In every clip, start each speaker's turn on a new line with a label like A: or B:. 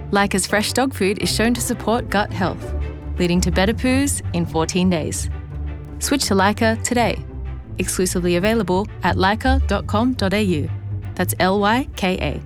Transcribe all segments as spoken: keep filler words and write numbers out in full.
A: Leica's fresh dog food is shown to support gut health, leading to better poos in fourteen days. Switch to Leica today. Exclusively available at leica dot com dot a u. That's L Y K A.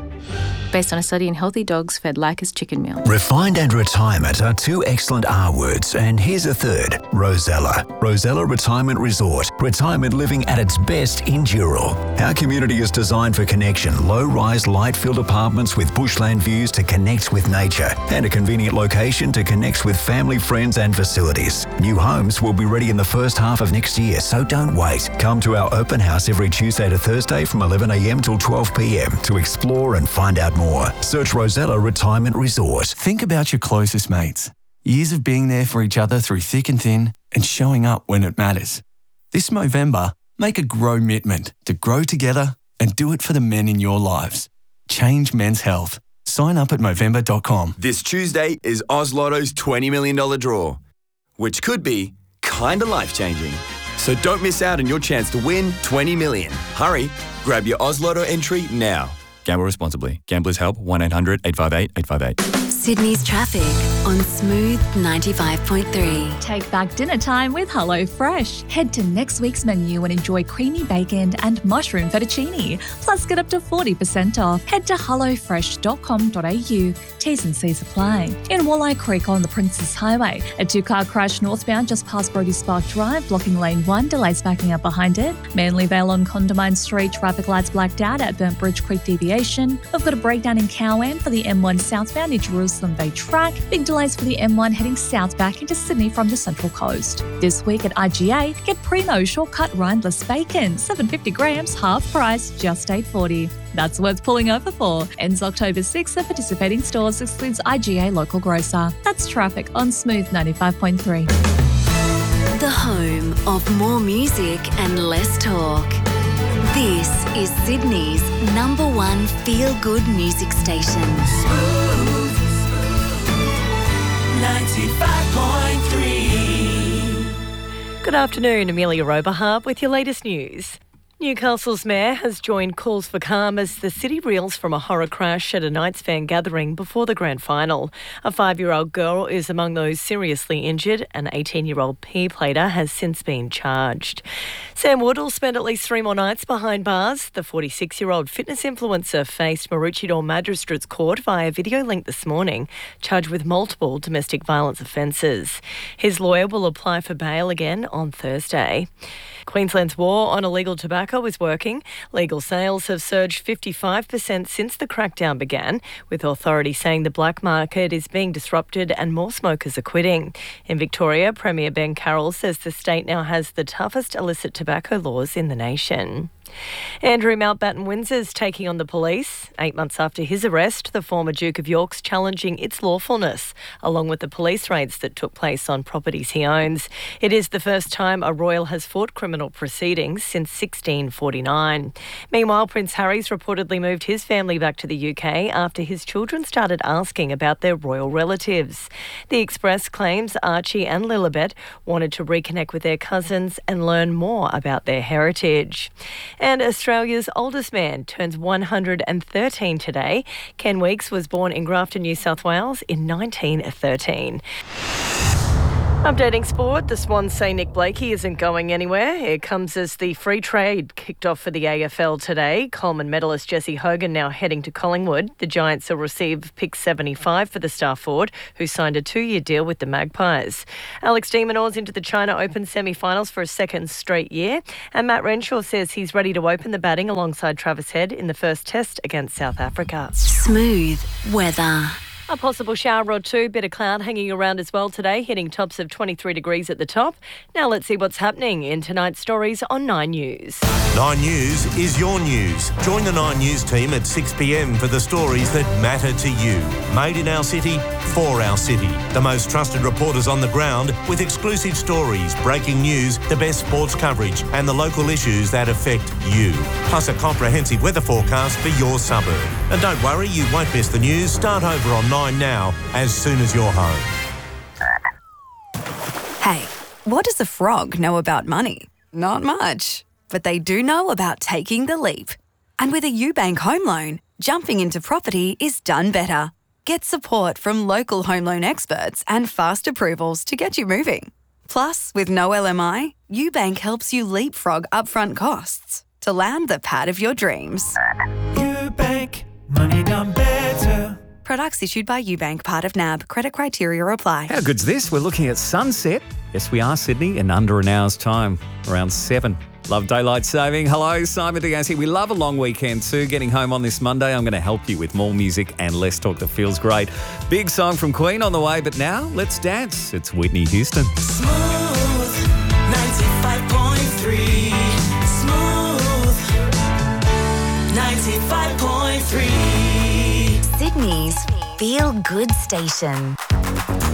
A: Based on a study in healthy dogs fed Leica's chicken meal.
B: Refined and retirement are two excellent R words, and here's a third, Rosella. Rosella Retirement Resort. Retirement living at its best in Dural. Our community is designed for connection. Low-rise, light-filled apartments with bushland views to connect with nature, and a convenient location to connect with family, friends and facilities. New homes will be ready in the first half of next year, so don't wait. Come to our open house every Tuesday to Thursday from eleven a m till twelve p m to explore and find out more. Search Rosella Retirement Resort.
C: Think about your closest mates. Years of being there for each other through thick and thin and showing up when it matters. This Movember, make a grow-mitment to grow together and do it for the men in your lives. Change men's health. Sign up at movember dot com.
D: This Tuesday is Oz Lotto's twenty million dollars draw, which could be kinda life-changing. So don't miss out on your chance to win twenty million dollars. Hurry, grab your Oz Lotto entry now. Gamble responsibly. Gamblers help one eight hundred eight five eight eight five eight.
E: Sydney's traffic on Smooth ninety-five point three.
F: Take back dinner time with HelloFresh. Head to next week's menu and enjoy creamy bacon and mushroom fettuccine. Plus, get up to forty percent off. Head to hello fresh dot com dot a u. T's and C's apply. In Walleye Creek on the Princes Highway, a two-car crash northbound just past Brodie Spark Drive, blocking lane one, delays backing up behind it. Manly Vale on Condamine Street, traffic lights blacked out at Burnt Bridge Creek deviation. We've got a breakdown in Cowan for the M one southbound near Jerusalem Bay Track. Big delays for the M one heading south back into Sydney from the Central Coast. This week at I G A, get Primo shortcut rindless bacon, seven hundred fifty grams, half price, just eight dollars forty. That's worth pulling over for. Ends October sixth at participating stores, excludes I G A local grocer. That's traffic on Smooth ninety-five point three.
E: The home of more music and less talk. This is Sydney's number one feel-good music station.
G: Smooth ninety-five point three.
H: Good afternoon, Amelia Oberhardt with your latest news. Newcastle's mayor has joined calls for calm as the city reels from a horror crash at a Knights fan gathering before the grand final. A five-year-old girl is among those seriously injured. An eighteen-year-old P plater has since been charged. Sam Wood will spend at least three more nights behind bars. The forty-six-year-old fitness influencer faced Maroochydore Magistrates Court via video link this morning, charged with multiple domestic violence offences. His lawyer will apply for bail again on Thursday. Queensland's war on illegal tobacco is working. Legal sales have surged fifty-five percent since the crackdown began, with authorities saying the black market is being disrupted and more smokers are quitting. In Victoria, Premier Ben Carroll says the state now has the toughest illicit tobacco laws in the nation. Andrew Mountbatten Windsor's taking on the police. Eight months after his arrest, the former Duke of York's challenging its lawfulness, along with the police raids that took place on properties he owns. It is the first time a royal has fought criminal proceedings since sixteen forty-nine. Meanwhile, Prince Harry's reportedly moved his family back to the U K after his children started asking about their royal relatives. The Express claims Archie and Lilibet wanted to reconnect with their cousins and learn more about their heritage. And Australia's oldest man turns one hundred thirteen today. Ken Weeks was born in Grafton, New South Wales in nineteen thirteen. Updating sport, the Swans say Nick Blakey isn't going anywhere. It comes as the free trade kicked off for the A F L today. Coleman medalist Jesse Hogan now heading to Collingwood. The Giants will receive pick seventy-five for the star forward, who signed a two-year deal with the Magpies. Alex de Minaur's into the China Open semi-finals for a second straight year. And Matt Renshaw says he's ready to open the batting alongside Travis Head in the first test against South Africa.
E: Smooth weather.
H: A possible shower or two, bit of cloud hanging around as well today, hitting tops of twenty-three degrees at the top. Now let's see what's happening in tonight's stories on Nine News.
I: Nine News is your news. Join the Nine News team at six p m for the stories that matter to you. Made in our city, for our city. The most trusted reporters on the ground with exclusive stories, breaking news, the best sports coverage and the local issues that affect you. Plus a comprehensive weather forecast for your suburb. And don't worry, you won't miss the news. Start over on Nine now, as soon as you're home.
J: Hey, what does a frog know about money? Not much. But they do know about taking the leap. And with a Ubank home loan, jumping into property is done better. Get support from local home loan experts and fast approvals to get you moving. Plus, with no L M I, UBank helps you leapfrog upfront costs to land the pad of your dreams.
G: UBank, money done better.
J: Products issued by UBank, part of N A B. Credit criteria apply.
K: How good's this? We're looking at sunset. Yes, we are, Sydney, in under an hour's time, around seven. Love daylight saving. Hello, Simon Diaz here. We love a long weekend too. Getting home on this Monday, I'm going to help you with more music and less talk that feels great. Big song from Queen on the way, but now let's dance. It's Whitney Houston.
G: Smooth, ninety-five point three. Smooth, ninety-five point three.
E: Sydney's Feel Good Station.